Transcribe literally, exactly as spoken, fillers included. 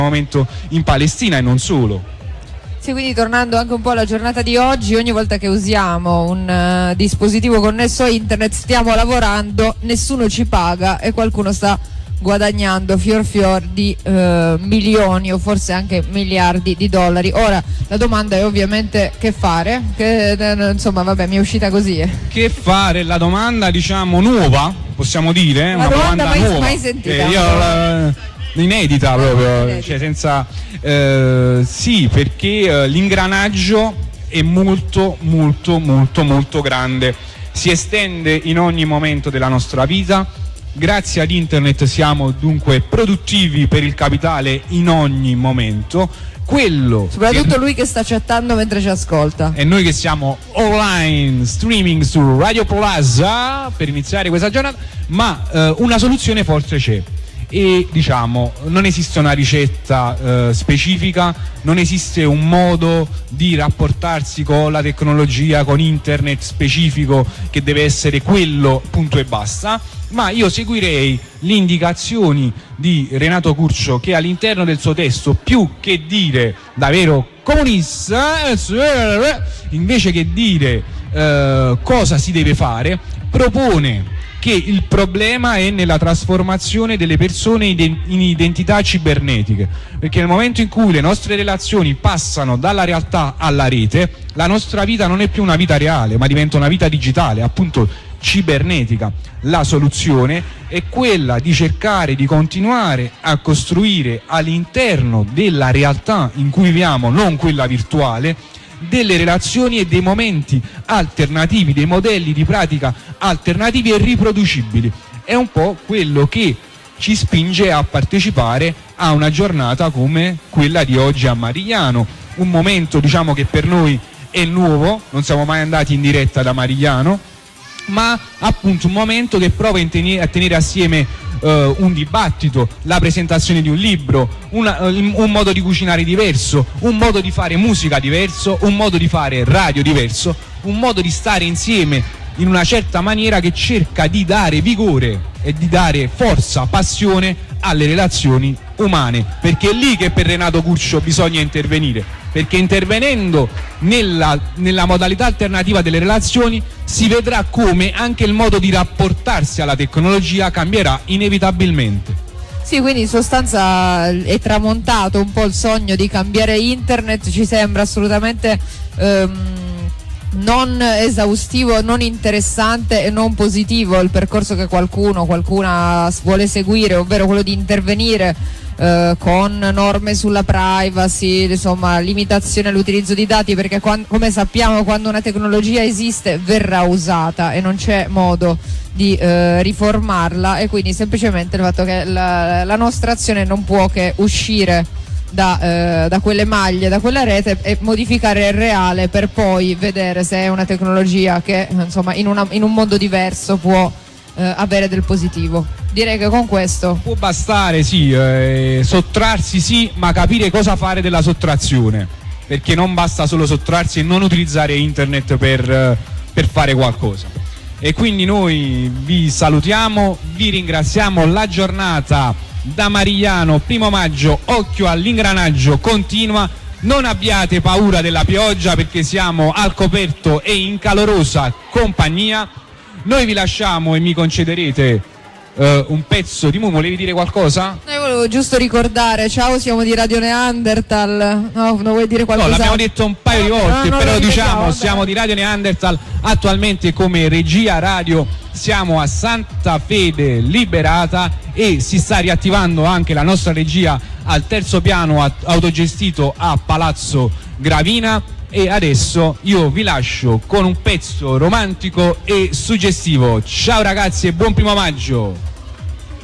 momento in Palestina e non solo. Sì, quindi tornando anche un po' alla giornata di oggi, ogni volta che usiamo un uh, dispositivo connesso a internet stiamo lavorando, nessuno ci paga e qualcuno sta guadagnando fior fior di uh, milioni o forse anche miliardi di dollari. Ora la domanda è ovviamente che fare, che, eh, insomma vabbè, mi è uscita così. Eh. Che fare? La domanda diciamo nuova, possiamo dire? La una domanda, domanda mai, nuova. mai sentita. Eh, io la, inedita proprio, inedita. Cioè senza eh, sì, perché eh, l'ingranaggio è molto molto molto molto grande, si estende in ogni momento della nostra vita. Grazie ad internet siamo dunque produttivi per il capitale in ogni momento. Quello soprattutto che... lui che sta chattando mentre ci ascolta, e noi che siamo online streaming su Radio Plaza per iniziare questa giornata, ma eh, una soluzione forse c'è. E diciamo non esiste una ricetta eh, specifica, non esiste un modo di rapportarsi con la tecnologia, con internet specifico che deve essere quello punto e basta, ma io seguirei le indicazioni di Renato Curcio, che all'interno del suo testo, più che dire da vero comunista, invece che dire eh, cosa si deve fare, propone che il problema è nella trasformazione delle persone in identità cibernetiche, perché nel momento in cui le nostre relazioni passano dalla realtà alla rete, la nostra vita non è più una vita reale, ma diventa una vita digitale, appunto cibernetica. La soluzione è quella di cercare di continuare a costruire all'interno della realtà in cui viviamo, non quella virtuale, delle relazioni e dei momenti alternativi, dei modelli di pratica alternativi e riproducibili. È un po' quello che ci spinge a partecipare a una giornata come quella di oggi a Marigliano, un momento diciamo che per noi è nuovo, non siamo mai andati in diretta da Marigliano, ma appunto un momento che prova a tenere, a tenere assieme Uh, un dibattito, la presentazione di un libro, una, uh, un modo di cucinare diverso, un modo di fare musica diverso, un modo di fare radio diverso, un modo di stare insieme in una certa maniera che cerca di dare vigore e di dare forza, passione alle relazioni umane, perché è lì che per Renato Curcio bisogna intervenire, perché intervenendo nella, nella modalità alternativa delle relazioni si vedrà come anche il modo di rapportarsi alla tecnologia cambierà inevitabilmente. Sì, quindi in sostanza è tramontato un po' il sogno di cambiare internet, ci sembra assolutamente ehm, non esaustivo, non interessante e non positivo il percorso che qualcuno, qualcuna vuole seguire, ovvero quello di intervenire eh, con norme sulla privacy, insomma limitazione all'utilizzo di dati, perché quando, come sappiamo, quando una tecnologia esiste verrà usata e non c'è modo di eh, riformarla, e quindi semplicemente il fatto che la, la nostra azione non può che uscire Da, eh, da quelle maglie, da quella rete e modificare il reale per poi vedere se è una tecnologia che insomma in, una, in un mondo diverso può eh, avere del positivo. Direi che con questo può bastare, sì, eh, sottrarsi sì, ma capire cosa fare della sottrazione, perché non basta solo sottrarsi e non utilizzare internet per, eh, per fare qualcosa. E quindi noi vi salutiamo, vi ringraziamo. La giornata da Marigliano, primo maggio, occhio all'ingranaggio, continua. Non abbiate paura della pioggia, perché siamo al coperto e in calorosa compagnia. Noi vi lasciamo e mi concederete uh, un pezzo di Mumu. Volevi dire qualcosa? No, io volevo giusto ricordare, ciao, siamo di Radio Neanderthal. No, non vuoi dire qualcosa? No, l'abbiamo detto un paio di volte, no, però diciamo vabbè. Siamo di Radio Neanderthal, attualmente come regia radio siamo a Santa Fede Liberata e si sta riattivando anche la nostra regia al terzo piano autogestito a Palazzo Gravina. E adesso io vi lascio con un pezzo romantico e suggestivo. Ciao ragazzi e buon primo maggio.